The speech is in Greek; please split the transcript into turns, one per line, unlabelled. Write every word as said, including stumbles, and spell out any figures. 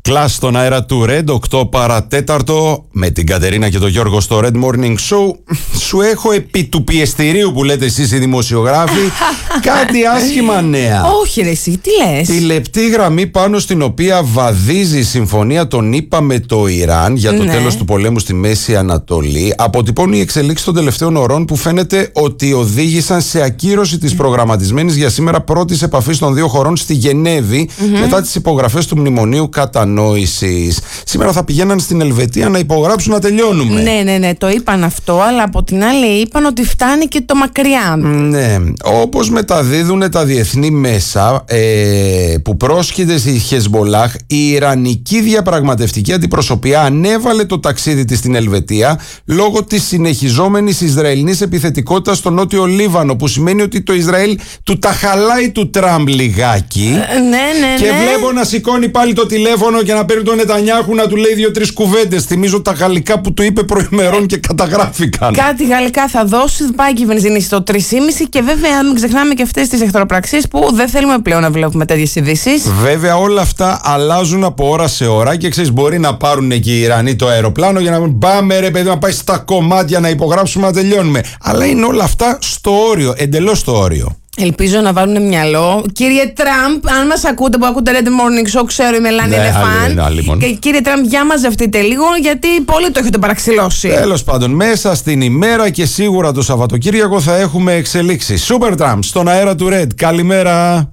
Κλάς στον αέρα του Red, οκτώ παρατέταρτο, με την Κατερίνα και τον Γιώργο στο Red Morning Show. Σου έχω επί του πιεστηρίου που λέτε εσείς οι δημοσιογράφοι κάτι άσχημα νέα.
Όχι ρε εσύ, τι λες?
Τη λεπτή γραμμή πάνω στην οποία βαδίζει η συμφωνία των ΗΠΑ με το Ιράν για το
ναι.
τέλος του πολέμου στη Μέση Ανατολή αποτυπώνει οι εξελίξεις των τελευταίων ωρών που φαίνεται ότι οδήγησαν σε ακύρωση της προγραμματισμένης για σήμερα πρώτης επαφής των δύο χωρών στη Γενέβη mm-hmm. μετά τις υπογραφές του Μνημονίου Κατανόησης. Σήμερα θα πηγαίναν στην Ελβετία να υπογράψουν να τελειώνουμε.
Ναι, ναι, ναι, το είπαν αυτό, αλλά από την άλλη είπαν ότι φτάνει και το μακριά.
Ναι, όπως μεταδίδουν τα διεθνή μέσα ε, που πρόσχεται στη Χεσμολάχ, η Ιρανική διαπραγματευτική αντιπροσωπεία ανέβαλε το ταξίδι της στην Ελβετία λόγω της συνεχιζόμενης Ισραηλινής επιθετικότητας στο Νότιο Λίβανο, που σημαίνει ότι το Ισραήλ του τα χαλάει του Τραμπ λιγάκι.
Ε, ναι, ναι,
και
ναι.
βλέπω να σηκώνει πάλι το τηλέφωνο και να παίρνει τον Νετανιάχου να του λέει δύο-τρεις κουβέντες. Θυμίζω τα γαλλικά που του είπε προημερών και καταγράφηκαν.
Κάτι γαλλικά θα δώσει, πάει και η βενζίνη στο τρία κόμμα πέντε και βέβαια μην ξεχνάμε και αυτές τις εχθροπραξίες που δεν θέλουμε πλέον να βλέπουμε τέτοιες ειδήσεις.
Βέβαια όλα αυτά αλλάζουν από ώρα σε ώρα και ξέρεις, μπορεί να πάρουν και οι Ιρανοί το αεροπλάνο για να μην πάμε ρε παιδί να πάει στα κομμάτια να υπογράψουμε να τελειώνουμε. Αλλά είναι όλα αυτά στο όριο, εντελώς στο όριο.
Ελπίζω να βάλουν μυαλό. Κύριε Τραμπ, αν μας ακούτε που ακούτε Red Morning Show, ξέρω είμαι Λάνη
ναι,
Ελεφάν. Και κύριε Τραμπ, για μαζευτείτε λίγο, γιατί πολύ το έχετε παραξηλώσει.
Τέλος πάντων, μέσα στην ημέρα και σίγουρα το Σαββατοκύριακο θα έχουμε εξελίξεις. Super Trump στον αέρα του Red. Καλημέρα.